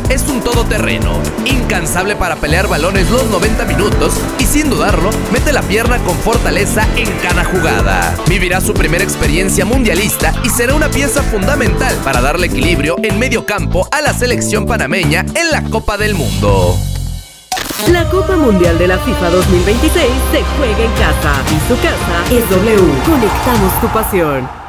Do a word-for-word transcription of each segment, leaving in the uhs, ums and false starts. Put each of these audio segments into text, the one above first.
es un todoterreno, incansable para pelear balones los noventa minutos y sin dudarlo, mete la pierna con fortaleza en cada jugada. Vivirá su primera experiencia mundialista y será una pieza fundamental para darle equilibrio en medio campo a la selección panameña en la Copa del Mundo. La Copa Mundial de la FIFA dos mil veintiséis se juega en casa y su casa es W. Conectamos tu pasión.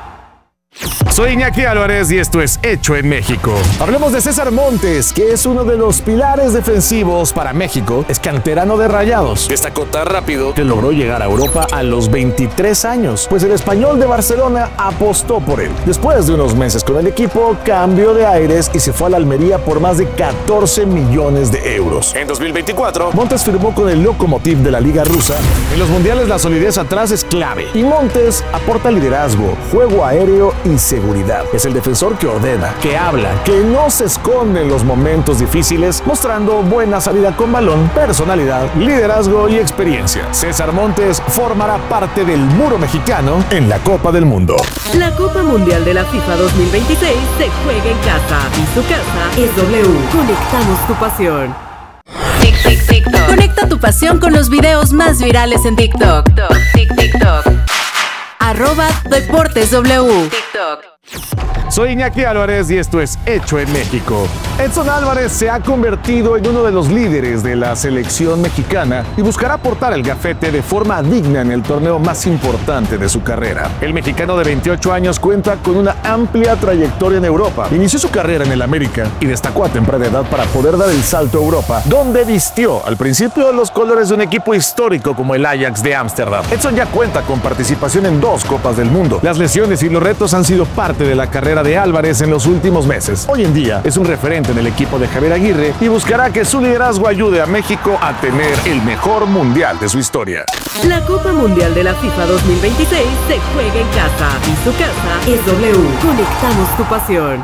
Soy Iñaki Álvarez y esto es Hecho en México. Hablemos de César Montes, que es uno de los pilares defensivos para México. Es canterano de Rayados. Destacó tan rápido que logró llegar a Europa a los veintitrés años, pues el español de Barcelona apostó por él. Después de unos meses con el equipo, cambió de aires y se fue a la Almería por más de catorce millones de euros. En dos mil veinticuatro, Montes firmó con el Lokomotiv de la Liga Rusa. En los mundiales la solidez atrás es clave y Montes aporta liderazgo, juego aéreo y seguridad. Es el defensor que ordena, que habla, que no se esconde en los momentos difíciles, mostrando buena salida con balón, personalidad, liderazgo y experiencia. César Montes formará parte del muro mexicano en la Copa del Mundo. La Copa Mundial de la FIFA dos mil veintiséis se juega en casa y su casa es W. Conectamos tu pasión. Tic, tic, TikTok. Conecta tu pasión con los videos más virales en TikTok. Tic, TikTok. Arroba Deportes W. TikTok. Soy Iñaki Álvarez y esto es Hecho en México. Edson Álvarez se ha convertido en uno de los líderes de la selección mexicana y buscará portar el gafete de forma digna en el torneo más importante de su carrera. El mexicano de veintiocho años cuenta con una amplia trayectoria en Europa. Inició su carrera en el América y destacó a temprana edad para poder dar el salto a Europa, donde vistió al principio los colores de un equipo histórico como el Ajax de Ámsterdam. Edson ya cuenta con participación en dos Copas del Mundo. Las lesiones y los retos han sido parte de la carrera de Álvarez en los últimos meses. Hoy en día es un referente en el equipo de Javier Aguirre y buscará que su liderazgo ayude a México a tener el mejor mundial de su historia. La Copa Mundial de la FIFA dos mil veintiséis se juega en casa y su casa es W. Conectamos tu pasión.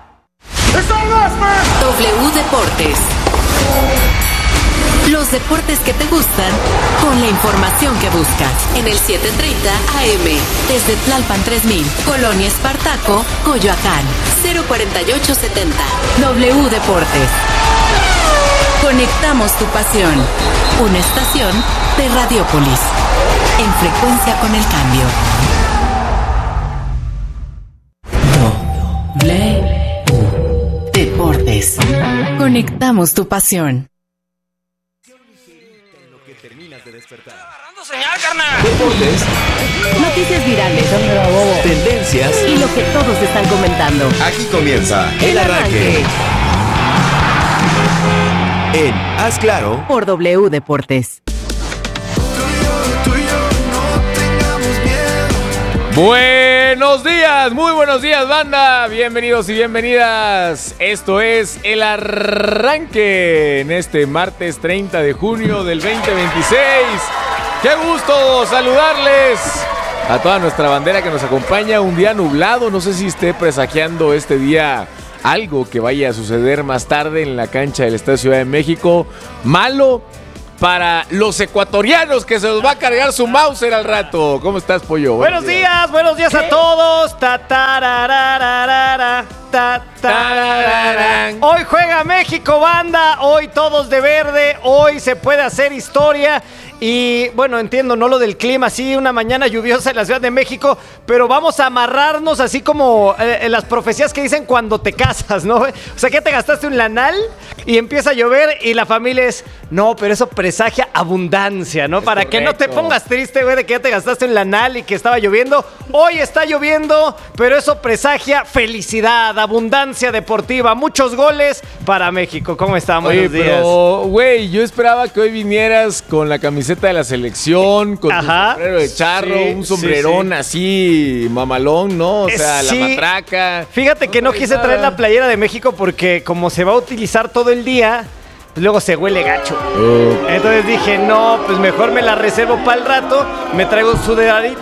W Deportes. Los deportes que te gustan con la información que buscas. En el setecientos treinta A M. Desde Tlalpan tres mil. Colonia Espartaco, Coyoacán. cero cuarenta y ocho setenta. W Deportes. Conectamos tu pasión. Una estación de Radiópolis. En frecuencia con el cambio. W Deportes. Conectamos tu pasión. Señal, carnal. Deportes, Noticias virales, tendencias y lo que todos están comentando. Aquí comienza El arranque en Haz Claro por W Deportes. Buenos días, muy buenos días, banda. Bienvenidos y bienvenidas. Esto es El Arranque en este martes treinta de junio del veinte veintiséis. ¡Qué gusto saludarles! A toda nuestra bandera que nos acompaña, un día nublado. No sé si esté presagiando este día algo que vaya a suceder más tarde en la cancha del Estadio Ciudad de México. Malo para los ecuatorianos, que se los va a cargar su Mauser al rato. ¿Cómo estás, Pollo? Buenos, buenos días. días, buenos días ¿Qué? a todos. Ta, tarararara, ta, tarararán. Hoy juega México, banda. Hoy todos de verde. Hoy se puede hacer historia. Y bueno, entiendo, no lo del clima, sí, una mañana lluviosa en la Ciudad de México, pero vamos a amarrarnos así como eh, en las profecías que dicen cuando te casas, ¿no? O sea, que te gastaste un lanal y empieza a llover y la familia es, no, pero eso presagia abundancia, ¿no? Es Para correcto. Que no te pongas triste, güey, de que ya te gastaste un lanal y que estaba lloviendo. Hoy está lloviendo, pero eso presagia felicidad, abundancia deportiva, muchos goles para México. ¿Cómo están? Oye, Buenos días. Pero, güey, yo esperaba que hoy vinieras con la camiseta de la selección, con Ajá, tu sombrero de charro, sí, un sombrerón sí, sí. así, mamalón, ¿no? O sea, sí. la matraca. Fíjate que no, no quise nada. traer la playera de México porque como se va a utilizar todo el día, luego se huele gacho. Uh. Entonces dije, no, pues mejor me la reservo para el rato, me traigo sudadita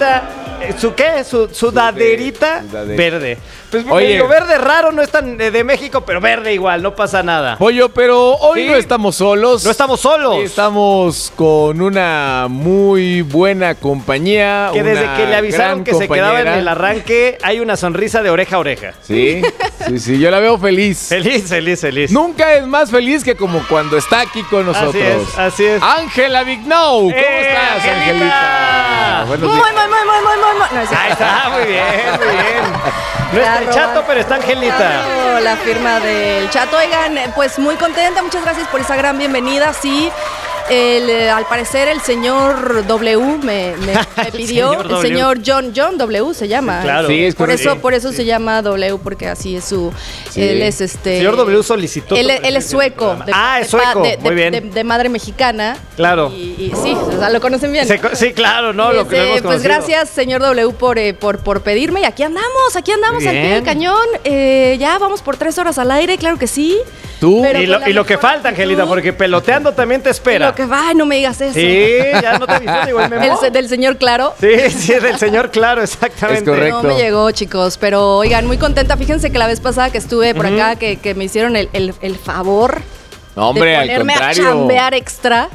¿Su qué? Su sudaderita Sudadera. verde. Pues Oye. medio verde raro, no es tan de, de México, pero verde igual, no pasa nada. Pollo, pero hoy Sí. no estamos solos. No estamos solos. Hoy estamos con una muy buena compañía. Que desde una que le avisaron gran que se quedaba en compañera. el arranque, hay una sonrisa de oreja a oreja. Sí, sí, sí, yo la veo feliz. Feliz, feliz, feliz. Nunca es más feliz que como cuando está aquí con nosotros. Así es, así es. Ángela Vignou, ¿cómo ¡Eh, estás, Angelita! Angelita? Muy, Buenos muy, días. muy, muy, muy, muy, muy. No, es Ahí está, muy bien, muy bien. No está el Arroba. chato, pero está Angelita. Claro, la firma del chat. Oigan, eh, pues muy contenta, muchas gracias por esa gran bienvenida. Sí, el, eh, al parecer el señor W me, me- me pidió, señor el W. señor John, John W se llama. Sí, claro. Sí, es Por correcto. eso, por eso se llama W, porque así es su, Sí. él es este. Señor W solicitó. Él, tu él es presencia en el sueco. programa. de- Ah, de es sueco, pa- de- muy de- bien. De, de madre mexicana. Claro. Y, y sí, o sea, lo conocen bien. Se co- sí, claro, no, lo que lo Este, hemos pues conocido. gracias, señor W, por, eh, por, por pedirme. Y aquí andamos, aquí andamos Muy al pie bien. del cañón. Eh, ya vamos por tres horas al aire, claro que sí. Tú, Pero Y con lo, la y lo que mejor falta, Angelita, actitud. porque peloteando también te Y espera. lo que va, ay, no me digas eso. Sí, ya no te avisó, digo, el El memo. se- del señor Claro. Sí, sí, es del señor Claro, exactamente. Es correcto. No me llegó, chicos, pero oigan, muy contenta. Fíjense que la vez pasada que estuve por acá, que, que me hicieron el, el- el favor no, hombre, de al ponerme a contrario. chambear extra,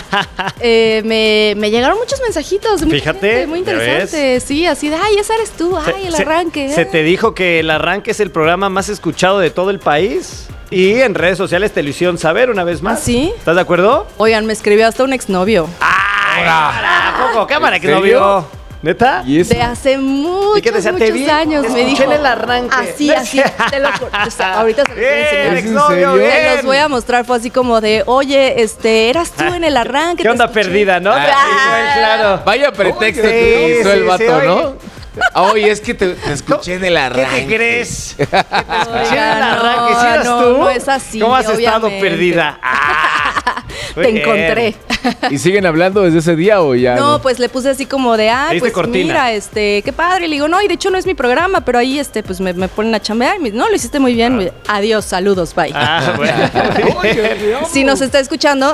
eh, me, me llegaron muchos mensajitos de mucha Fíjate, gente, muy ¿ya interesante. Sí, así de, ay, esa eres tú, ay, el Se- arranque. Se eh". te dijo que el arranque es el programa más escuchado de todo el país. Y en redes sociales te lo hicieron saber una vez más. ¿Ah, sí? ¿Estás de acuerdo? Oigan, me escribió hasta un exnovio. ¡Ay, cámara! ¿A poco? Cámara ¿En que no serio? vio. ¿Neta? Y eso. De hace muchos, ¿Y qué te decía? Te muchos vi, años te me escuché dijo. en el arranque. Así, así, te lo juro. O sea, ahorita se los voy a Bien, enseñar. ¿Es en exnovio, serio? bien. Te los voy a mostrar, fue así como de, oye, este, eras tú en el arranque. ¿Qué te onda escuché". perdida, no? Ah, Sí, claro. Vaya pretexto Sí, que utilizó sí, el vato, sí, oye. ¿no? Oye, es que te, te escuché en el ¿Qué arranque. te crees? ¿Qué te escuché en Oiga, el arranque? no, ¿Sí eras no, tú? no es así, ¿Cómo has estado obviamente. perdida? Ah, muy Te bien. encontré. ¿Y siguen hablando desde ese día o ya? No, pues le puse así como de, Le ay, diste pues cortina. mira, este, qué padre. Y le digo, no, y de hecho no es mi programa, pero ahí, este, pues me, me ponen a chambear. Y me dice, no, lo hiciste muy bien. Me dice, adiós, saludos, bye. Ah, bueno. Muy bien. Si nos está escuchando,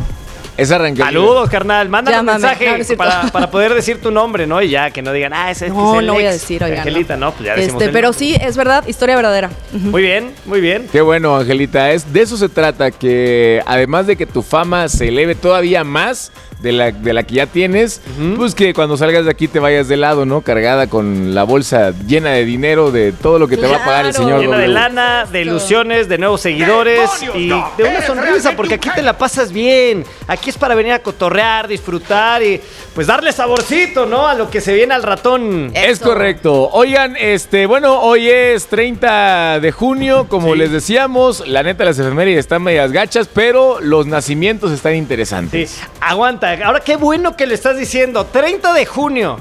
Es arranque. Saludos, carnal. Mándanos un Llámame. mensaje No, no es cierto. para, para poder decir tu nombre, ¿no? Y ya, que no digan, ah, ese no, es el no voy a ex decir, oigan. Angelita, no, pues ya decimos Este, el pero nombre. sí, es verdad, historia verdadera. Ujú. Muy bien, muy bien. Qué bueno, Angelita. Es, de eso se trata, que además de que tu fama se eleve todavía más de la, de la que ya tienes, pues que cuando salgas de aquí te vayas de lado, ¿no? Cargada con la bolsa llena de dinero, de todo lo que te va a pagar el Claro. señor Llena de W. lana, de ilusiones, de nuevos seguidores y de una sonrisa, porque aquí te la pasas bien. Aquí es para venir a cotorrear, disfrutar y pues darle saborcito, ¿no? A lo que se viene al ratón. Es Eso. correcto. Oigan, este, bueno, hoy es treinta de junio, como Sí. les decíamos, la neta las efemérides están medias gachas, pero los nacimientos están Sí, interesantes. aguanta. Ahora qué bueno que le estás diciendo. treinta de junio.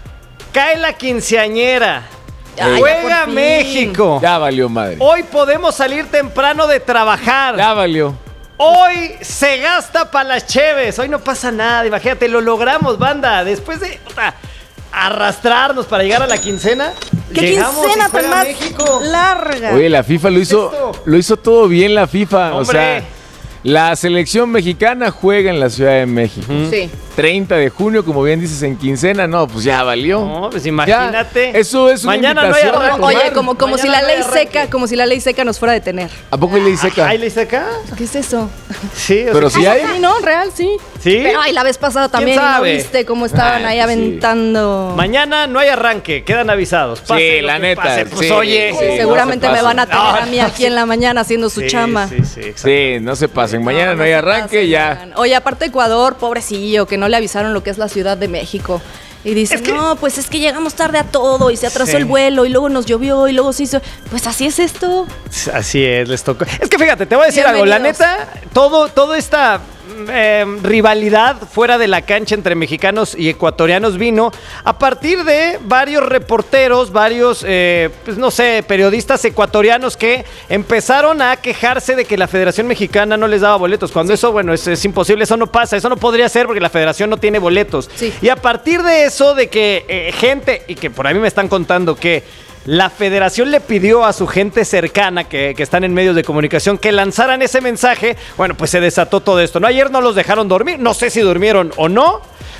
Cae la quinceañera. Ay, ya Juega por fin. México. Ya valió madre. Hoy podemos salir temprano de trabajar. Ya valió. Hoy se gasta para las cheves. Hoy no pasa nada. Imagínate, lo logramos, banda. Después de puta, arrastrarnos para llegar a la quincena. ¿Qué llegamos quincena y juega tan más México. larga? Oye, la FIFA lo hizo, Esto. lo hizo todo bien la FIFA. O Hombre. sea, la selección mexicana juega en la Ciudad de México. Sí. treinta de junio, como bien dices, en quincena, no, pues ya valió. No, pues imagínate. Ya, eso es una Mañana no hay invitación a arranque. tomar. Oye, como, como Mañana si la no hay ley arranque. seca, como si la ley seca nos fuera a detener. ¿A poco hay ley seca? ¿Hay ley seca? ¿Qué es eso? Sí, o Pero sea, sí hay. Sí, no, real, sí. ¿Sí? Pero ay, la vez pasada también, ¿no sabe? viste cómo estaban Ah, ahí sí. aventando? Mañana no hay arranque, quedan avisados. Pase Sí, lo la que neta, pase, pues sí, oye. sí, Seguramente no se me van a pasen. tener No, a mí no, aquí en la mañana haciendo su Sí, chama. Sí, sí, exacto. Sí, no se pasen. Mañana no, hay se arranque, pasen, ya. oigan. Oye, aparte Ecuador, pobrecillo, que no le avisaron lo que es la Ciudad de México. Y dice, Es que- no, pues es que llegamos tarde a todo y se atrasó Sí. el vuelo y luego nos llovió y luego se hizo. Pues así es esto. Así es, les tocó. Es que fíjate, te voy a decir algo. La Bienvenidos. neta, todo, toda esta eh, rivalidad fuera de la cancha entre mexicanos y ecuatorianos vino a partir de varios reporteros, varios, eh, pues no sé, periodistas ecuatorianos que empezaron a quejarse de que la Federación Mexicana no les daba boletos. Cuando eso, bueno, es, es imposible, eso no pasa, eso no podría ser porque la Federación no tiene boletos. Sí. Y a partir de eso, de que eh, gente, y que por ahí me están contando que la federación le pidió a su gente cercana, que, que están en medios de comunicación, que lanzaran ese mensaje, bueno, pues se desató todo esto, ¿no? Ayer no los dejaron dormir, no sé si durmieron o no,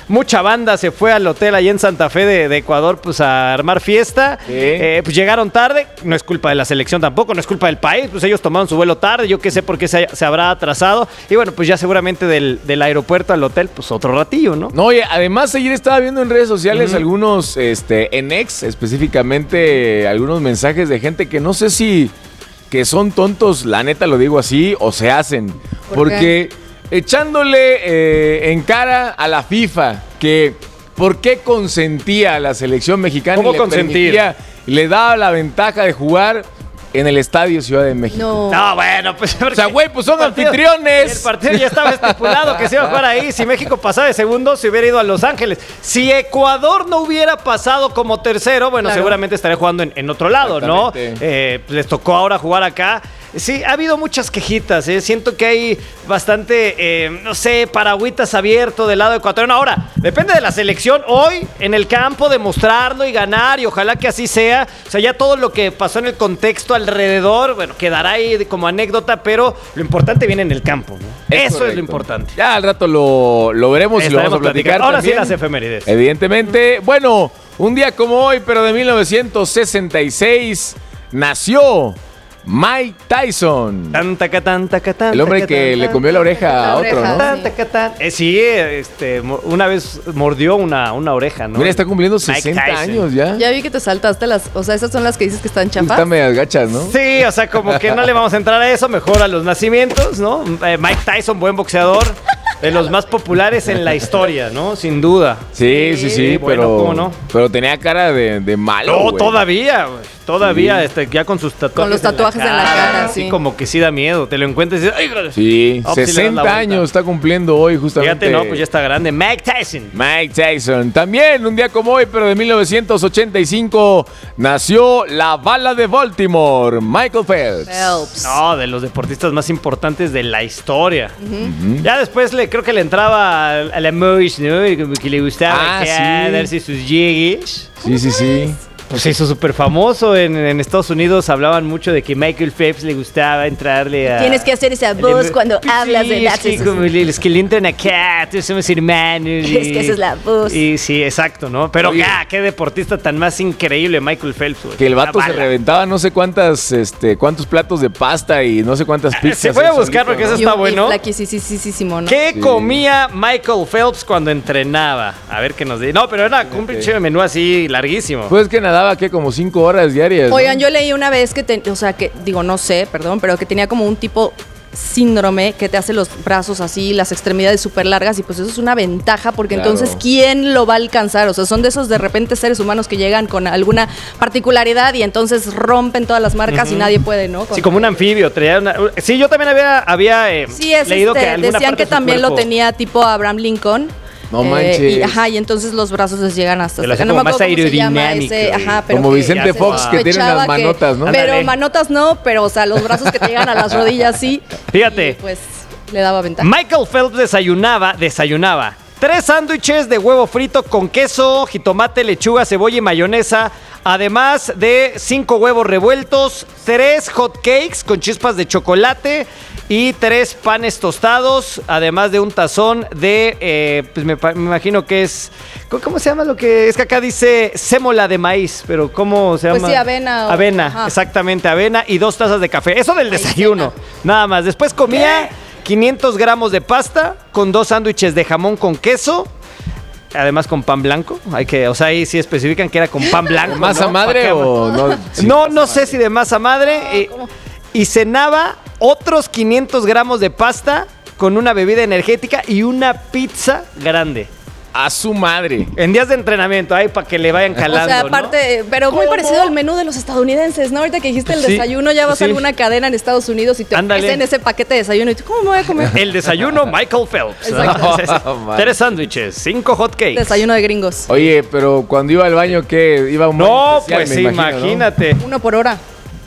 mucha banda se fue al hotel ahí en Santa Fe de, de Ecuador pues a armar fiesta. Sí. Eh, pues llegaron tarde, no es culpa de la selección tampoco, no es culpa del país, pues ellos tomaron su vuelo tarde, yo qué sé por qué se, se habrá atrasado. Y bueno, pues ya seguramente del, del aeropuerto al hotel, pues otro ratillo, ¿no? No, oye, además ayer estaba viendo en redes sociales uh-huh. algunos, este, en X específicamente, algunos mensajes de gente que no sé si que son tontos, la neta lo digo así, o se hacen. ¿Por porque qué? Echándole eh, en cara a la FIFA que por qué consentía a la selección mexicana ¿Cómo y le consentir? permitía, le daba la ventaja de jugar en el Estadio Ciudad de México. No, no bueno, pues... O sea, güey, pues son partido, anfitriones. El partido ya estaba estipulado que se iba a jugar ahí. Si México pasaba de segundo, se hubiera ido a Los Ángeles. Si Ecuador no hubiera pasado como tercero, bueno, claro. seguramente estaría jugando en, en otro lado, ¿no? Eh, les tocó ahora jugar acá. Sí, ha habido muchas quejitas, ¿eh? Siento que hay bastante, eh, no sé, paragüitas abierto del lado ecuatoriano. Ahora, depende de la selección. Hoy, en el campo, demostrarlo y ganar, y ojalá que así sea. O sea, ya todo lo que pasó en el contexto alrededor, bueno, quedará ahí como anécdota, pero lo importante viene en el campo, ¿no? Es Eso correcto. Es lo importante. Ya al rato lo, lo veremos y lo vamos a platicar. Ahora también. Sí las efemérides. Evidentemente, bueno, un día como hoy, pero de mil novecientos sesenta y seis, nació Mike Tyson. Tan, taca, tan, taca, tan, el hombre taca, que tan, le comió la oreja la a otro, oreja, ¿no? Tan, taca, tan. Eh, sí, este, una vez mordió una, una oreja, ¿no? Mira, está cumpliendo sesenta años ya. Ya vi que te saltaste las... O sea, esas son las que dices que están chafas. Están medias gachas, ¿no? Sí, o sea, como que no le vamos a entrar a eso, mejor a los nacimientos, ¿no? Eh, Mike Tyson, buen boxeador. De los más populares en la historia, ¿no? Sin duda. Sí, sí, sí, sí bueno, pero... ¿cómo no? Pero tenía cara de, de malo, No, güey. todavía, güey. Todavía, sí. este, ya con sus tatuajes. Con los tatuajes en la cara, en la cara sí. sí. Como que sí da miedo. Te lo encuentras y dices, ¡ay! Sí, oh, sesenta sí años está cumpliendo hoy justamente. Fíjate, no, pues ya está grande. Mike Tyson. Mike Tyson. También un día como hoy, pero de mil novecientos ochenta y cinco, nació la bala de Baltimore, Michael Phelps. Phelps. No, de los deportistas más importantes de la historia. Uh-huh. Uh-huh. Ya después le creo que le entraba a la Mosh, ¿no? Como que le gustaba ah, sí. darse sus llegues. Sí, sí, sí. Pues se hizo súper famoso en, en Estados Unidos. Hablaban mucho de que Michael Phelps le gustaba entrarle a... Tienes que hacer esa voz el, cuando pues hablas sí, de las... Sí, como los que le entran acá, todos somos hermanos. Y, es que esa es la voz. Y sí, exacto, ¿no? Pero ah, qué deportista tan más increíble Michael Phelps, güey. Que el vato se reventaba no sé cuántas, este, cuántos platos de pasta y no sé cuántas pizzas. Se puede buscar porque eso está bueno. Sí, sí, sí, sí, sí, sí, ¿no? ¿Qué sí. comía Michael Phelps cuando entrenaba? A ver qué nos dice. No, pero era un pinche menú así larguísimo. Pues que nadaba, ¿qué? Como cinco horas diarias. Oigan, ¿no? yo leí una vez que, te, o sea, que digo, no sé, perdón, pero que tenía como un tipo síndrome que te hace los brazos así, las extremidades súper largas y pues eso es una ventaja porque claro. Entonces, ¿quién lo va a alcanzar? O sea, son de esos de repente seres humanos que llegan con alguna particularidad y entonces rompen todas las marcas uh-huh. y nadie puede, ¿no? Con sí, como un anfibio. Traía una... Sí, yo también había, había eh, sí, es leído este, que alguna decían parte que también cuerpo... lo tenía tipo Abraham Lincoln. No eh, manches. Y, ajá, y entonces los brazos les llegan hasta... hasta no me más aerodinámico. Ese, ajá, pero como que, Vicente Fox, que tiene unas manotas, ¿no? Pero Ándale. manotas no, pero o sea, los brazos que te llegan a las rodillas sí. Fíjate. Y, pues le daba ventaja. Michael Phelps desayunaba, desayunaba. Tres sándwiches de huevo frito con queso, jitomate, lechuga, cebolla y mayonesa. Además de cinco huevos revueltos, tres hot cakes con chispas de chocolate y tres panes tostados, además de un tazón de, eh, pues me, me imagino que es, ¿cómo se llama lo que? Es que acá dice sémola de maíz, pero ¿cómo se llama? Pues sí, avena. O, avena, ajá. Exactamente, avena y dos tazas de café. Eso del desayuno, nada más. Después comía quinientos gramos de pasta con dos sándwiches de jamón con queso. Además con pan blanco, hay que, o sea, ahí sí especifican que era con pan blanco. ¿Masa ¿no? madre o no? Sí, no, no sé si de masa madre. Eh, y cenaba otros quinientos gramos de pasta con una bebida energética y una pizza grande. A su madre. En días de entrenamiento, ahí para que le vayan calando. O sea, aparte, ¿no? Pero muy ¿Cómo? parecido al menú de los estadounidenses, ¿no? Ahorita que dijiste el Sí, desayuno, ya vas sí. a alguna cadena en Estados Unidos y te Ándale. ofrecen ese paquete de desayuno y tú, ¿cómo me voy a comer? El desayuno Michael Phelps. Exacto. ¿no? Tres sándwiches, cinco hot cakes. Desayuno de gringos. Oye, pero cuando iba al baño, ¿qué? ¿Iba a un No, baño especial, pues me sí, imagino, imagínate. Uno por hora.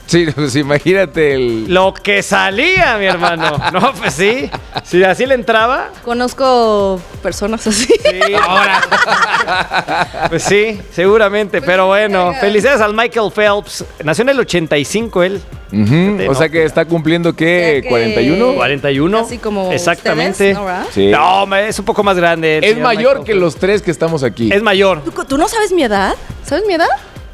Sí, pues imagínate el... Lo que salía, mi hermano. No, pues sí. Si así le entraba. Conozco personas así. Sí, ahora. Pues sí, seguramente. Pues pero sí, bueno, venga. felicidades al Michael Phelps. Nació en el ochenta y cinco él. Ujú, Fíjate, o no, sea que está cumpliendo, ¿qué? O sea que- ¿cuarenta y uno? cuarenta y uno. Así como Exactamente. ustedes, ¿no, verdad? Sí. No, me- es un poco más grande. el Es señor mayor Michael que los tres que estamos aquí. Phelps. Es mayor. ¿Tú, tú no sabes mi edad? ¿Sabes mi edad?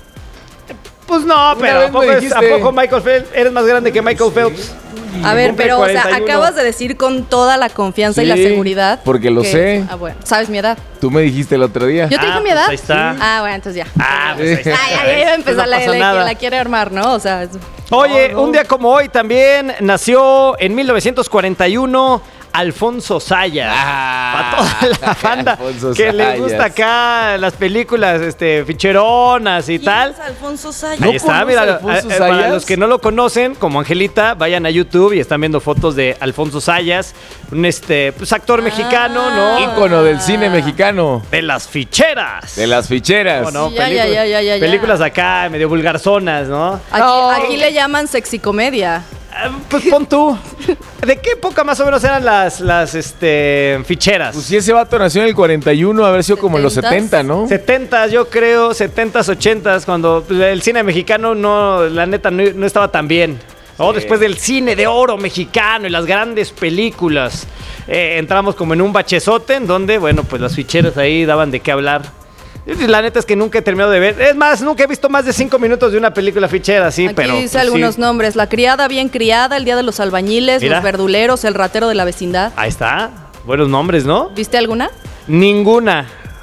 Pues no, pero ¿a vez me poco, es- ¿a dijiste. poco Michael Phelps? Eres más grande que Michael Phelps. A ver, Cumple pero, o sea, cuarenta y uno. acabas de decir con toda la confianza y la Sí, seguridad. porque lo que- sé. Ah, bueno. ¿Sabes mi edad? Tú me dijiste el otro día. ¿Yo te Ah, dije mi pues edad? ahí está. Ah, bueno, entonces ya. Ah, pues ahí está. Ah, ya, ya iba a empezar Pues no la, pasa la- nada. la quiere armar, ¿no? O sea, es- Oye, No, no. un día como hoy también nació en mil novecientos cuarenta y uno Alfonso Sayas. Ah, Para toda la banda Alfonso que le Sayas. gusta acá las películas este, ficheronas y ¿Quién tal. es Alfonso Sayas? Ahí está, conoce mira, a Alfonso eh, eh, para Sayas? los que no lo conocen, como Angelita, vayan a YouTube y están viendo fotos de Alfonso Sayas, un este, pues, actor mexicano, ¿no? Ícono del cine mexicano. De las ficheras. De las ficheras. ¿Cómo no? Sí, ya, Películas- ya, ya, ya, ya, ya. Películas acá medio vulgarzonas, ¿no? Aquí, No. aquí le llaman sexicomedia. Ah, Pues pon tú. ¿De qué época más o menos eran las, las este, ficheras? Pues si ese vato nació en el cuarenta y uno, haber sido como en los ¿setentas? setenta, ¿no? setentas, yo creo, setentas, ochentas, cuando pues, el cine mexicano no, la neta, no, no estaba tan bien. O después del cine de oro mexicano y las grandes películas, eh, entramos como en un bachezote en donde, bueno, pues las ficheras ahí daban de qué hablar. Y la neta es que nunca he terminado de ver. Es más, nunca he visto más de cinco minutos de una película fichera, sí, Aquí pero. dice pues, algunos sí. nombres. La criada bien criada, el día de los albañiles, Mira. los verduleros, el ratero de la vecindad. Ahí está. Buenos nombres, ¿no? ¿Viste alguna? Ninguna.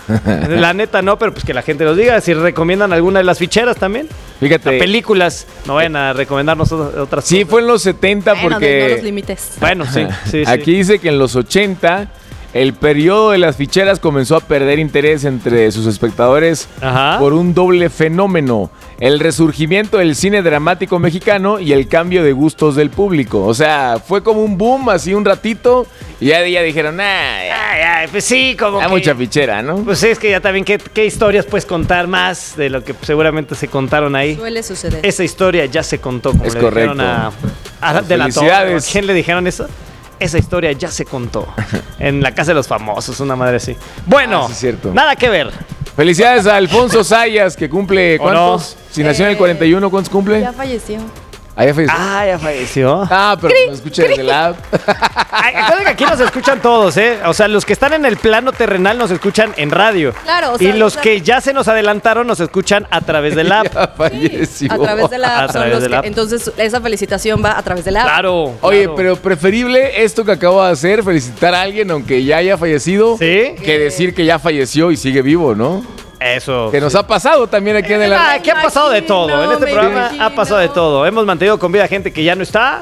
La neta no, pero pues que la gente nos diga si recomiendan alguna de las ficheras también. Fíjate. Películas, no vayan a recomendarnos o- otras Sí, cosas. fue en los setenta Bueno, porque... no los limites. Bueno, sí, sí, sí. Aquí dice que en los ochenta el periodo de las ficheras comenzó a perder interés entre sus espectadores Ajá. por un doble fenómeno: el resurgimiento del cine dramático mexicano y el cambio de gustos del público. O sea, fue como un boom así un ratito y ya, ya dijeron, nah, ya, Ay, ay, pues sí, como ya que- mucha fichera, ¿no? Pues sí, es que ya también, ¿qué, qué historias puedes contar más de lo que seguramente se contaron ahí? Suele suceder. Esa historia ya se contó, como Es le correcto. dijeron a, a De la Torre. Felicidades. ¿A quién le dijeron eso? Esa historia ya se contó en la casa de los famosos, una madre así. Bueno, Ah, sí, es cierto. nada que ver. Felicidades a Alfonso Sayas, que cumple, ¿O ¿cuántos? Si nació en el Eh, cuarenta y uno, ¿cuántos cumple? Ya falleció. Ah, ya falleció. Ah, ya falleció. Ah, pero me escucha desde la app. Ay, acuérdense que aquí nos escuchan todos, ¿eh? O sea, los que están en el plano terrenal nos escuchan en radio. Claro, o Y sea, los o sea- que ya se nos adelantaron nos escuchan a través del app. Ya falleció. A través de la A app. son través los de la que- app. Entonces, esa felicitación va a través de la app. Claro. Oye, claro. pero preferible esto que acabo de hacer, felicitar a alguien aunque ya haya fallecido, ¿Sí? que decir que ya falleció y sigue vivo, ¿no? Eso. Que nos ha pasado también aquí en el... Ah, aquí ha pasado de todo. En este me programa imagino. ha pasado de todo. Hemos mantenido con vida gente que ya no está.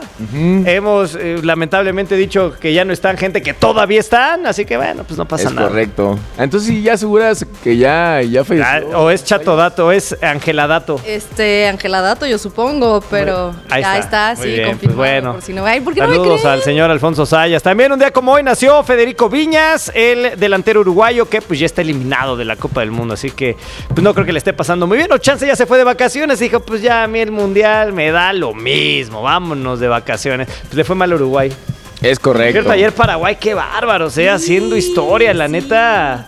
Hemos eh, lamentablemente dicho que ya no están gente que todavía están. Así que bueno, pues no pasa Es nada. correcto. Entonces sí, ya aseguras que ya, ya Ah, falleció. o es Chato Dato, o es Angela Dato. Este, Ángela Dato, yo supongo, pero Ahí ya está. está, Muy sí, bien, confirmado. pues bueno. Por si no, ay, ¿por qué no me Saludos creen? al señor Alfonso Sayas. También un día como hoy nació Federico Viñas, el delantero uruguayo que pues ya está eliminado de la Copa del Mundo. Así que pues no creo que le esté pasando muy bien. O chance ya se fue de vacaciones y dijo, pues ya a mí el Mundial me da lo mismo. Vámonos de vacaciones. Pues le fue mal a Uruguay. Es correcto. Cierto, ayer Paraguay, qué bárbaro, o sea, haciendo historia, la neta.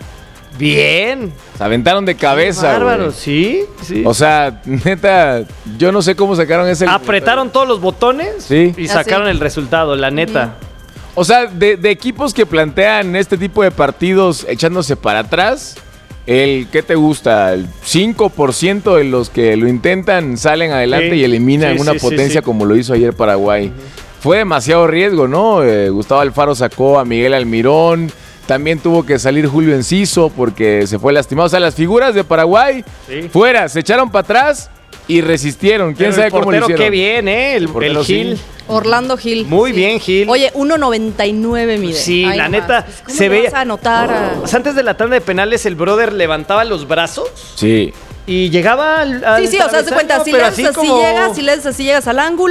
Bien. Se aventaron de cabeza, Bárbaro, güey. sí, sí. O sea, neta, yo no sé cómo sacaron ese... Apretaron todos los botones Sí. y Ah, sacaron sí. el resultado, la neta. O sea, de, de equipos que plantean este tipo de partidos echándose para atrás, el ¿qué te gusta? El cinco por ciento de los que lo intentan salen adelante Sí, y eliminan sí, una sí, sí, potencia sí. como lo hizo ayer Paraguay. Fue demasiado riesgo, ¿no? Eh, Gustavo Alfaro sacó a Miguel Almirón. También tuvo que salir Julio Enciso porque se fue lastimado. O sea, las figuras de Paraguay Sí. fuera, se echaron para atrás y resistieron. ¿Quién Pero sabe el cómo lo portero, hicieron? qué bien, ¿eh? El, El portero, el Gil. sí. Orlando Gil. Muy bien, Gil. Oye, uno noventa y nueve mide. Sí, Ay, la no neta, más. ¿Cómo se le veía- vas a anotar a- O sea, antes de la tanda de penales, el brother levantaba los brazos Sí. y llegaba al. al Sí, sí, o sea, haz de cuenta, travesaño, si pero le haces así, como- llegas, si le haces así, llegas al ángulo,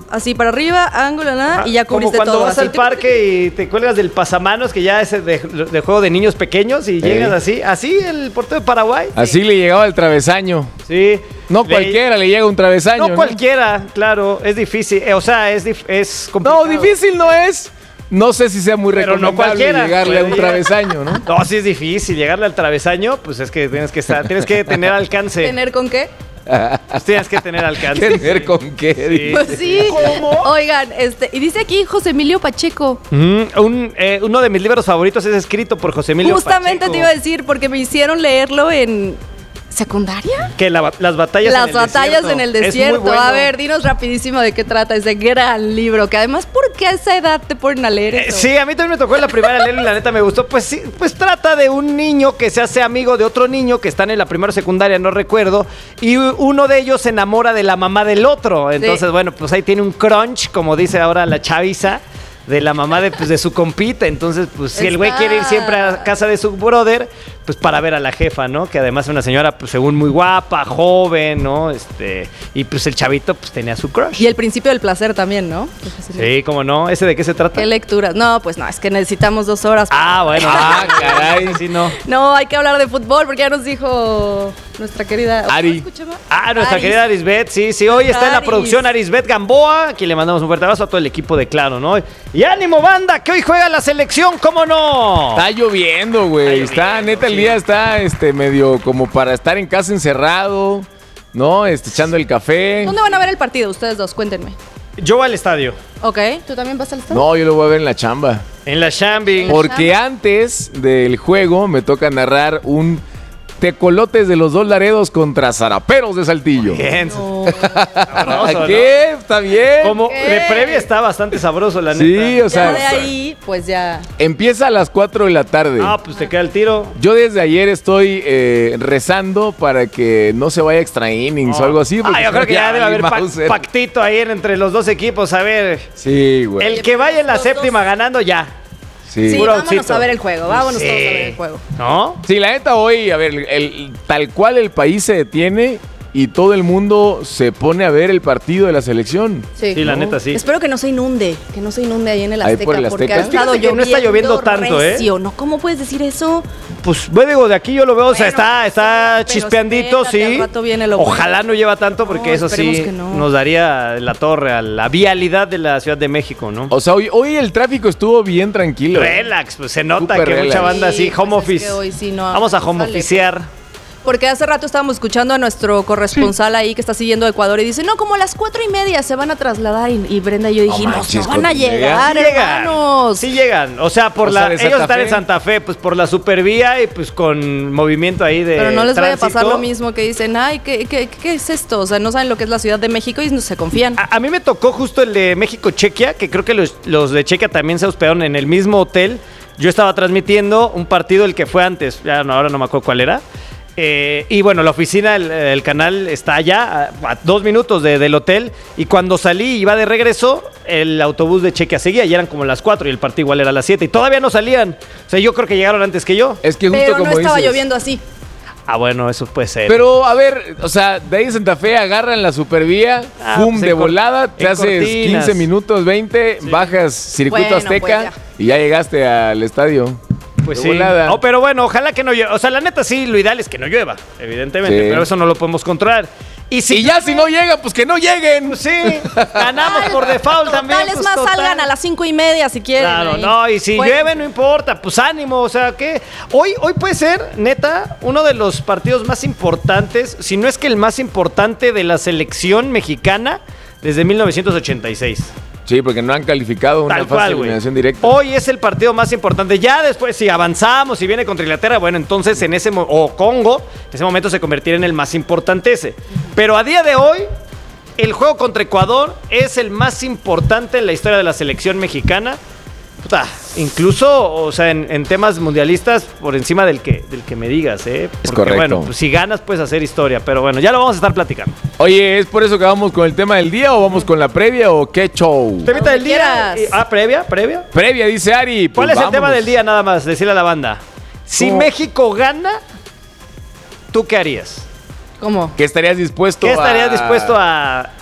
así para arriba, ángulo, nada, y ya cubriste como cuando todo. vas así. al parque y te cuelgas del pasamanos, que ya es de, de juego de niños pequeños, y Eh. llegas así. Así el portero de Paraguay. Así le llegaba el travesaño. Sí. No Le- cualquiera le llega un travesaño. No cualquiera, claro. Es difícil. eh, o sea, es, dif- es No, complicado. difícil no es. No sé si sea muy Pero no recomendable cualquiera llegarle a un puede llegar. travesaño, ¿no? No, sí es difícil. Llegarle al travesaño, pues es que tienes que estar, tienes que tener alcance. ¿Tener con qué? Pues tienes que tener alcance. ¿Tener con qué? Sí. Pues sí. Oigan, este, y dice aquí José Emilio Pacheco. Mm, un, eh, uno de mis libros favoritos es escrito por José Emilio Justamente Pacheco. te iba a decir, porque me hicieron leerlo en secundaria. Que la- las batallas Las en el batallas desierto. en el Es muy desierto. bueno. A ver, dinos rapidísimo de qué trata ese gran libro. Que además, ¿por qué a esa edad te ponen a leer Eh, eso? Sí, a mí también me tocó en la primera leerlo y la neta me gustó. Pues sí, pues trata de un niño que se hace amigo de otro niño que están en la primera o secundaria, no recuerdo, y uno de ellos se enamora de la mamá del otro. Entonces, Sí. bueno, pues ahí tiene un crunch, como dice ahora la chaviza, de la mamá de, pues, de su compita. Entonces, pues si el güey Está- quiere ir siempre a casa de su brother, pues para ver a la jefa, ¿no? Que además es una señora, pues según muy guapa, joven, ¿no? Este, y pues el chavito, pues tenía su crush. Y el principio del placer también, ¿no? Sí, cómo no. ¿Ese de qué se trata? ¿Qué lecturas? No, pues no, es que necesitamos dos horas. Ah, bueno. Ah, caray. Sí, no. No, hay que hablar de fútbol porque ya nos dijo nuestra querida Ari. ¿Cómo se llama? Ah, nuestra Aris. querida Arisbet, sí, sí. Hoy está en la Aris. producción Arisbet Gamboa, aquí le mandamos un fuerte abrazo a todo el equipo de Claro, ¿no? Y ánimo, banda, que hoy juega la selección, ¿cómo no? Está lloviendo, güey. Está, neta, el día está este, medio como para estar en casa encerrado, ¿no? Este, echando el café. ¿Dónde van a ver el partido ustedes dos? Cuéntenme. Yo voy al estadio, Ok, ¿tú también vas al estadio? No, yo lo voy a ver en la chamba. en la Shambing. Porque antes del juego me toca narrar un Tecolotes de los Dos Laredos contra Zaraperos de Saltillo. Bien. No. Sabroso, ¿no? ¿Qué? ¿Está bien? Como ¿Qué? de previa está bastante sabroso, la neta. Sí, o Ya sea, de ahí, pues ya. empieza a las cuatro de la tarde. Ah, pues te queda el tiro. Yo desde ayer estoy eh, rezando para que no se vaya extra innings o algo así. Ah, porque yo creo que ya debe haber pac- Mauser. pactito ahí entre los dos equipos. A ver, Sí, güey. el que vaya en la Los séptima dos. ganando ya, Sí. Sí, Puro vámonos outcito. a ver el juego. Vámonos Sí. todos a ver el juego. ¿no? Sí, la neta hoy, a ver, el- el- tal cual el país se detiene y todo el mundo se pone a ver el partido de la selección. Sí. Sí, la neta sí. Espero que no se inunde, que no se inunde ahí en el Ahí Azteca, por el porque Azteca. ha estado Fíjate que no está lloviendo tanto, ¿eh? recio, ¿no? ¿Cómo puedes decir eso? Pues, bueno, digo, de aquí yo lo veo, o sea, Bueno, está, está pero chispeandito, espérate, sí. al rato viene lo Ojalá bueno. no lleva tanto, porque No, eso sí esperemos que no. nos daría la torre a la vialidad de la Ciudad de México, ¿no? O sea, hoy, hoy el tráfico estuvo bien tranquilo. Relax, pues se nota Súper que relax. mucha banda así, Sí, home pues es office. que hoy sí no Vamos a home sale. officear. Porque hace rato estábamos escuchando a nuestro corresponsal ahí que está siguiendo a Ecuador y dice, no, como a las cuatro y media se van a trasladar. Y, y Brenda y yo dijimos, manches, no van a ¿cuatro y media? llegar, Sí llegan, hermanos. sí llegan. O sea, por O la, sea, de ellos Santa están en Fe. Santa Fe, pues por la supervía y pues con movimiento ahí de Pero no les vaya a pasar tránsito. lo mismo que dicen, ay, ¿qué, qué, ¿qué es esto? O sea, no saben lo que es la Ciudad de México y no se confían. A, a mí me tocó justo el de México-Chequia, que creo que los, los de Chequia también se hospedaron en el mismo hotel. Yo estaba transmitiendo un partido, el que fue antes, ya no, ahora no me acuerdo cuál era. Eh, y bueno, la oficina, el, el canal está allá, a, a dos minutos de- del hotel. Y cuando salí y iba de regreso, el autobús de Chequia seguía y eran como las cuatro y el partido igual era a las siete. Y todavía no salían. O sea, yo creo que llegaron antes que yo. Es que justo Pero no como estaba dices. lloviendo así. Ah, bueno, eso puede ser. Pero a ver, o sea, de ahí en Santa Fe agarran la supervía, Ah, pum, pues de en cor- volada, te en haces cortinas. quince minutos, veinte, bajas circuito Bueno, Azteca pues ya. y ya llegaste al estadio. Pues De sí. volada. No, pero bueno, ojalá que no llueva. O sea, la neta sí, lo ideal es que no llueva, evidentemente. Sí. Pero eso no lo podemos controlar. Y si Y ya si no llegan, pues que no lleguen. Pues sí, ganamos por default Total, también. es pues, más, total. salgan a las cinco y media si quieren. Claro, ahí. no, y si Bueno, llueve no importa, pues ánimo, o sea, que hoy, hoy puede ser, neta, uno de los partidos más importantes, si no es que el más importante de la selección mexicana desde mil novecientos ochenta y seis. Sí, porque no han calificado una Tal fase cual, de güey. eliminación directa. Hoy es el partido más importante. Ya después, si avanzamos y viene contra Inglaterra, bueno, entonces en ese mo- o Congo, en ese momento se convertirá en el más importante ese. Pero a día de hoy, el juego contra Ecuador es el más importante en la historia de la selección mexicana. Puta, incluso, o sea, en, en temas mundialistas, por encima del que, del que me digas, ¿eh? Porque, correcto. bueno, pues, si ganas puedes hacer historia, pero bueno, ya lo vamos a estar platicando. Oye, ¿es por eso que vamos con el tema del día o vamos con la previa o qué show? Temita del día. quieras. y- Ah, previa, previa. Previa, dice Ari. ¿Cuál pues es el tema vámonos. del día nada más? Decirle a la banda. Si ¿Cómo? México gana, ¿tú qué harías? ¿Cómo? ¿Qué estarías dispuesto ¿Qué a...? estarías dispuesto a,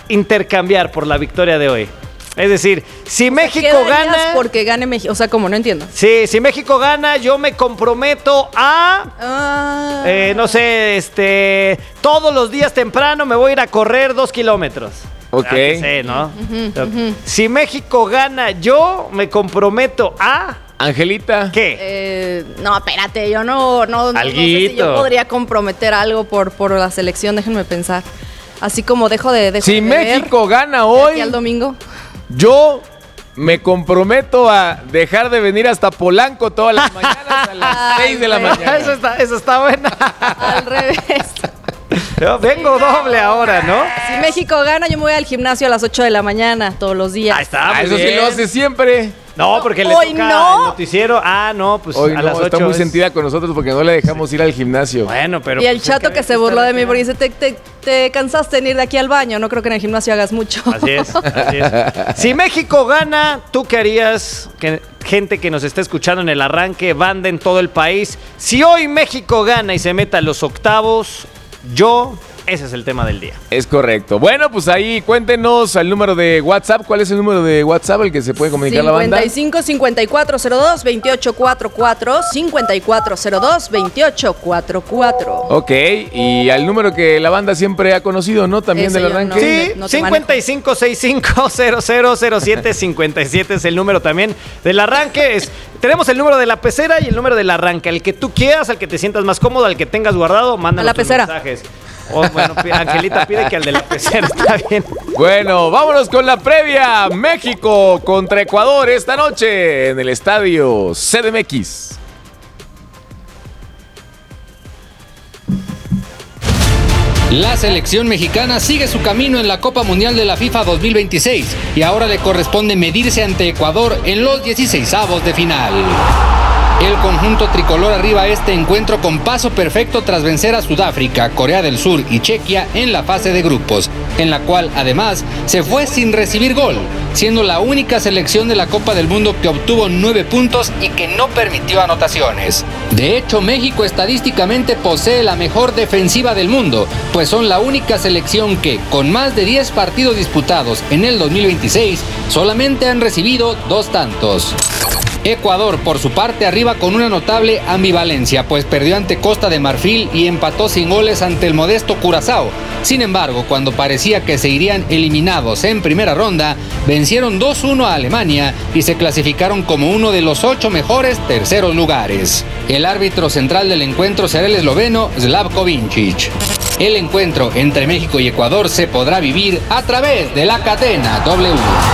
intercambiar por la victoria de hoy? Es decir, si México ¿Qué darías gana... porque gane México? O sea, como no entiendo. Sí, si México gana, yo me comprometo a... Ah. Eh, no sé, este... Todos los días temprano me voy a ir a correr dos kilómetros. Ok. Ah, que sé, ¿no? Ujú, ujú. Si México gana, yo me comprometo a... Angelita. ¿Qué? Eh, no, espérate, yo no, no, no sé si Alguito. yo podría comprometer algo por, por la selección, déjenme pensar. Así como dejo de... Dejo Si de beber México gana de hoy, aquí al domingo. yo me comprometo a dejar de venir hasta Polanco todas las mañanas a las Ay, seis de la güey. mañana. Eso está, eso está buena. Al revés. Yo vengo doble ahora, ¿no? Si México gana, yo me voy al gimnasio a las ocho de la mañana todos los días. Ahí está, Ah, muy eso sí bien. lo hace siempre. No, porque le Hoy toca no. el noticiero. Ah, no, pues Hoy a no, las ocho. está muy es- sentida con nosotros porque no le dejamos ir al gimnasio. Bueno, pero... Y el pues, chato es que hay se burló estar de mí aquí. porque dice, te, te, te cansaste en ir de aquí al baño. No creo que en el gimnasio hagas mucho. Así es, así es. Si México gana, ¿tú qué harías? Que, gente que nos está escuchando en el arranque, banda en todo el país. Si hoy México gana y se meta a los octavos, yo... Ese es el tema del día. Es correcto. Bueno, pues ahí cuéntenos al número de WhatsApp. ¿Cuál es el número de WhatsApp al que se puede comunicar la banda? cincuenta y cinco, cincuenta y cuatro cero dos, veintiocho cuarenta y cuatro, cincuenta y cuatro cero dos, veintiocho cuarenta y cuatro. Ok, y al número que la banda siempre ha conocido, ¿no? También Ese del yo arranque. no. Sí, no te cincuenta y cinco sesenta y cinco cero cero cero siete cincuenta y siete es el número también del arranque. Es, tenemos el número de la pecera y el número del arranque. El que tú quieras, al que te sientas más cómodo, al que tengas guardado, mándanos A la tus pecera. mensajes. O, bueno, pi- Angelita pide que al de la pecera está bien. Bueno, vámonos con la previa. México contra Ecuador esta noche en el estadio C D M X. La selección mexicana sigue su camino en la Copa Mundial de la FIFA dos mil veintiséis y ahora le corresponde medirse ante Ecuador en los dieciseisavos de final. El conjunto tricolor arriba a este encuentro con paso perfecto tras vencer a Sudáfrica, Corea del Sur y Chequia en la fase de grupos, en la cual además se fue sin recibir gol, siendo la única selección de la Copa del Mundo que obtuvo nueve puntos y que no permitió anotaciones. De hecho, México estadísticamente posee la mejor defensiva del mundo, pues son la única selección que, con más de diez partidos disputados en el dos mil veintiséis, solamente han recibido dos tantos. Ecuador, por su parte, arriba con una notable ambivalencia, pues perdió ante Costa de Marfil y empató sin goles ante el modesto Curazao. Sin embargo, cuando parecía que se irían eliminados en primera ronda, vencieron dos uno a Alemania y se clasificaron como uno de los ocho mejores terceros lugares. El árbitro central del encuentro será el esloveno Slavko Vincic. El encuentro entre México y Ecuador se podrá vivir a través de la cadena W.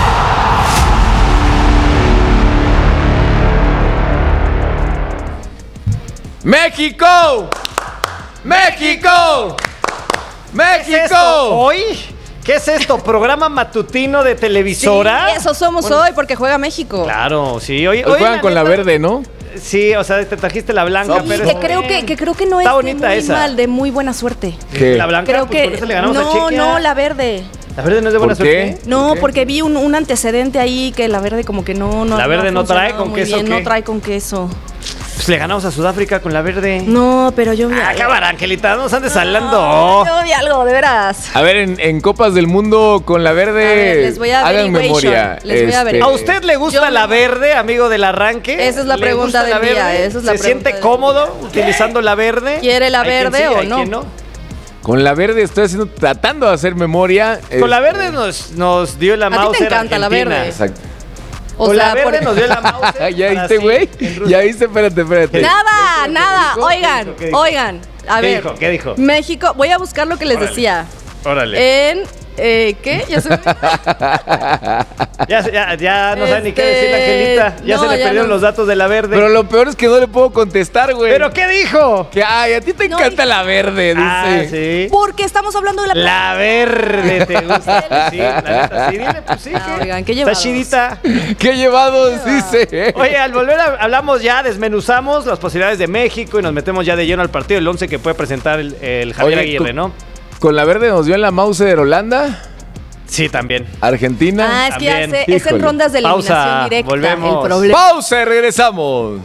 ¡México! ¡México! ¿Qué es esto? ¡México! ¿Hoy? ¿Qué es esto? ¿Programa matutino de televisora? Sí, eso somos Bueno, hoy porque juega México. Claro, sí. Hoy, Hoy hoy, juegan con la neta, verde, ¿no? Sí, o sea, te trajiste la blanca, Sí, pero... que creo que, que creo que no es Está de bonita muy esa. mal, de muy buena suerte. ¿Qué? La blanca, Creo pues, que por eso le ganamos a no, Chequia. no, la verde. ¿La verde no es de buena ¿Por qué? suerte? No, ¿Por qué? porque vi un, un antecedente ahí que la verde como que no, no ¿La verde ha no trae funcionado con muy queso bien, o qué? no trae con queso. Pues le ganamos a Sudáfrica con la verde. No, pero yo vi Ah, algo. cámara, Angelita, no nos andes No, hablando. yo vi algo, de veras. A ver, en, en Copas del Mundo con la verde, A ver, les voy a hagan averiguation. memoria. Les voy a Este, averiguar. ¿A usted le gusta Yo la no. verde, amigo del arranque? Esa es la ¿Le pregunta gusta la del día, verde? esa es la ¿Se pregunta siente del cómodo utilizando la verde? ¿Quiere la Hay quien verde sí, o hay no? quien no? Con la verde estoy haciendo, tratando de hacer memoria. Con la Este, verde nos, nos dio la A ti te Mauser encanta la Argentina. verde. Exacto. O Con sea, la verde por- nos dio la Mauser. ¿Ya para viste, así, güey? en Rusia. Ya viste, espérate, espérate. Nada, nada. dijo? Oigan, ¿Qué dijo? ¿Qué dijo? oigan. A ¿Qué ver. dijo? ¿Qué dijo? México, voy a buscar lo que les Órale. decía. Órale. En, eh, ¿qué? Ya se me... Ya, ya, ya no sabe ni qué Este, decir la Angelita. Ya no, se le ya perdieron no. los datos de la verde. Pero lo peor es que no le puedo contestar, güey. ¿Pero qué dijo? Que, ay, a ti te No, encanta dije- la verde, dice. Ah, sí. Porque estamos hablando de la... La verde te gusta. Sí, la neta, sí, dile, pues sí. Ah, ¿qué? oigan, qué Está llevados. chidita. Qué llevados, dice. Oye, al volver a- hablamos ya, desmenuzamos las posibilidades de México y nos metemos ya de lleno al partido del once que puede presentar el, el Javier Oye, Aguirre, con- ¿no? Con la verde nos dio en la Mauser Holanda, Sí, también. Argentina. Ah, es que ya También. sé, es en Híjole. rondas de eliminación Pausa, directa. volvemos. El problema. Pausa y regresamos.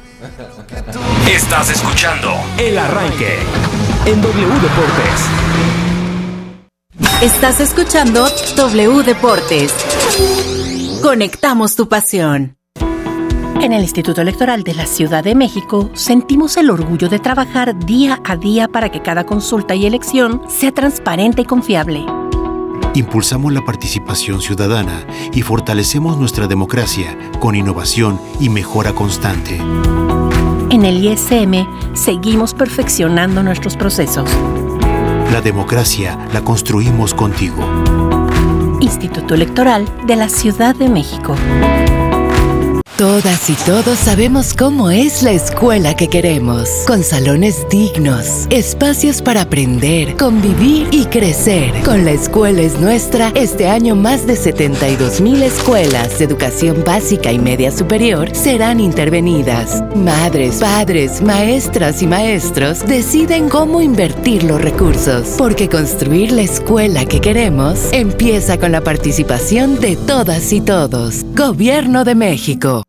Estás escuchando El Arranque en W Deportes. Estás escuchando W Deportes. Conectamos tu pasión. En el Instituto Electoral de la Ciudad de México sentimos el orgullo de trabajar día a día para que cada consulta y elección sea transparente y confiable. Impulsamos la participación ciudadana y fortalecemos nuestra democracia con innovación y mejora constante. En el I S M seguimos perfeccionando nuestros procesos. La democracia la construimos contigo. Instituto Electoral de la Ciudad de México. Todas y todos sabemos cómo es la escuela que queremos, con salones dignos, espacios para aprender, convivir y crecer. Con La Escuela es Nuestra, este año más de setenta y dos mil escuelas de educación básica y media superior serán intervenidas. Madres, padres, maestras y maestros deciden cómo invertir los recursos, porque construir la escuela que queremos empieza con la participación de todas y todos. Gobierno de México.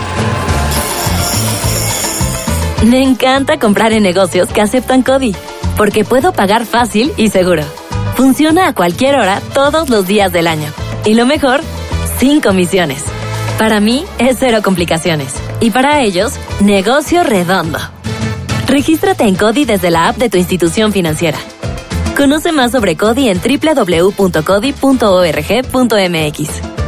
Me encanta comprar en negocios que aceptan CODI, porque puedo pagar fácil y seguro. Funciona a cualquier hora, todos los días del año. Y lo mejor, sin comisiones. Para mí, es cero complicaciones. Y para ellos, negocio redondo. Regístrate en CODI desde la app de tu institución financiera. Conoce más sobre CODI en doble u doble u doble u punto codi punto org punto m x.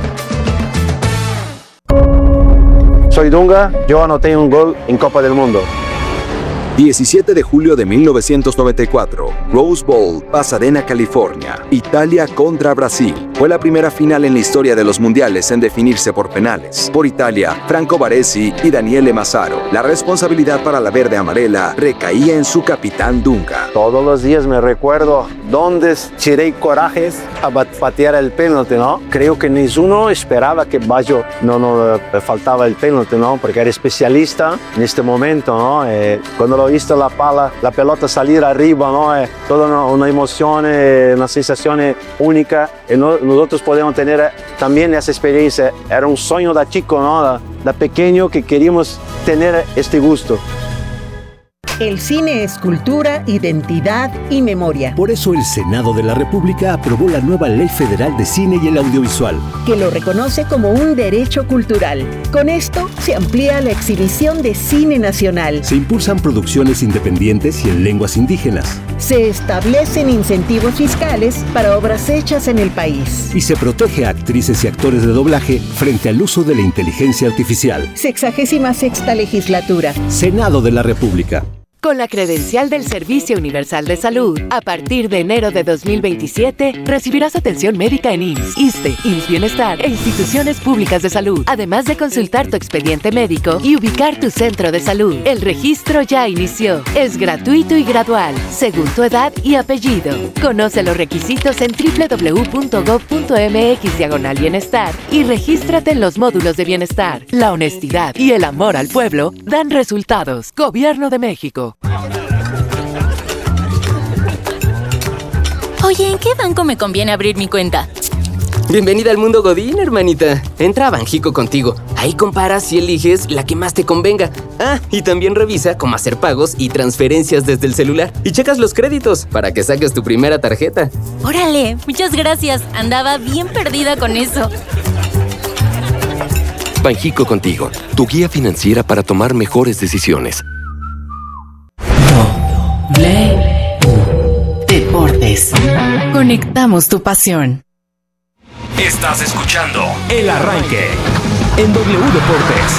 Soy Dunga, yo anoté un gol en Copa del Mundo. diecisiete de julio de mil novecientos noventa y cuatro, Rose Bowl, Pasadena, California, Italia contra Brasil. Fue la primera final en la historia de los mundiales en definirse por penales. Por Italia, Franco Baresi y Daniele Massaro. La responsabilidad para la verde amarela recaía en su capitán Dunga. Todos los días me recuerdo dónde tiré corajes a patear el penalti, ¿no? Creo que ninguno esperaba que Baggio no, no faltaba el penalti, ¿no? Porque era especialista en este momento, ¿no? Eh, cuando lo visto la pala, la pelota salir arriba, ¿no? Es toda una, una emoción, una sensación única. Y no, nosotros podemos tener también esa experiencia. Era un sueño de chico, ¿no? De, de pequeño que queríamos tener este gusto. El cine es cultura, identidad y memoria. Por eso el Senado de la República aprobó la nueva Ley Federal de Cine y el Audiovisual, que lo reconoce como un derecho cultural. Con esto se amplía la exhibición de cine nacional. Se impulsan producciones independientes y en lenguas indígenas. Se establecen incentivos fiscales para obras hechas en el país. Y se protege a actrices y actores de doblaje frente al uso de la inteligencia artificial. Sexagésima sexta legislatura. Senado de la República. Con la credencial del Servicio Universal de Salud, a partir de enero de dos mil veintisiete, recibirás atención médica en I M S S, ISSSTE, I M S S Bienestar e instituciones públicas de salud, además de consultar tu expediente médico y ubicar tu centro de salud. El registro ya inició. Es gratuito y gradual, según tu edad y apellido. Conoce los requisitos en doble u doble u doble u punto gob punto m x diagonal bienestar y regístrate en los módulos de bienestar. La honestidad y el amor al pueblo dan resultados. Gobierno de México. Oye, ¿en qué banco me conviene abrir mi cuenta? Bienvenida al mundo Godín, hermanita. Entra a Banjico contigo. Ahí comparas y eliges la que más te convenga. Ah, y también revisa cómo hacer pagos y transferencias desde el celular. Y checas los créditos para que saques tu primera tarjeta. Órale, muchas gracias. Andaba bien perdida con eso. Banjico contigo, tu guía financiera para tomar mejores decisiones. Deportes. Conectamos tu pasión. Estás escuchando El Arranque en W Deportes.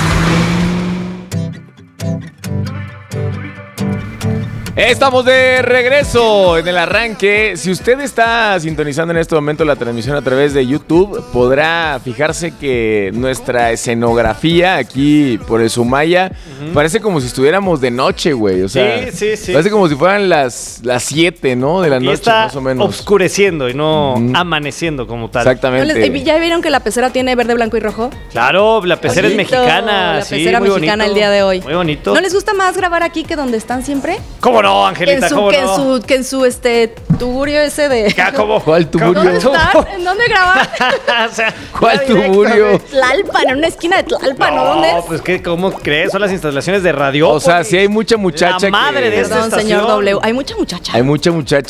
Estamos de regreso en El Arranque. Si usted está sintonizando en este momento la transmisión a través de YouTube, podrá fijarse que nuestra escenografía aquí por el Sumaya uh-huh. parece como si estuviéramos de noche, güey. O sea, sí, sí, sí. Parece como si fueran las las siete, ¿no? De la aquí noche, está más o menos. Oscureciendo y no uh-huh. amaneciendo como tal. Exactamente. ¿Ya vieron que la pecera tiene verde, blanco y rojo? Claro, la pecera bonito, es mexicana. La sí, pecera muy mexicana bonito, el día de hoy. Muy bonito. ¿No les gusta más grabar aquí que donde están siempre? ¿Cómo no, Angelita? En su, ¿Cómo que, no? en su, que en su este tuburio ese de... ¿Qué, ¿Cómo? ¿Cuál tuburio? ¿Dónde están? ¿En dónde grabar? O sea, ¿cuál tuburio? Tlalpan, en una esquina de Tlalpan, ¿no? ¿Dónde es? No, pues ¿qué, ¿cómo crees? Son las instalaciones de radio. O sea, sí hay mucha muchacha La madre que... de esta Perdón, estación. señor W. Hay mucha muchacha. Hay mucha muchacha